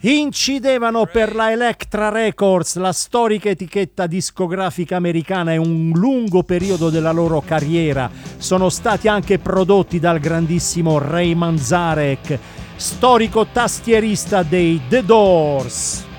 Incidevano per la Elektra Records, la storica etichetta discografica americana, e un lungo periodo della loro carriera. Sono stati anche prodotti dal grandissimo Ray Manzarek, storico tastierista dei The Doors.